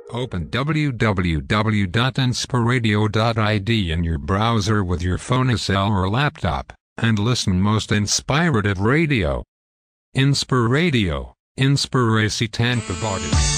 Open www.inspiradio.id in your browser with your phone, cell or laptop, and listen most inspirative radio. Inspiradio, Inspiracy Tanpa Body.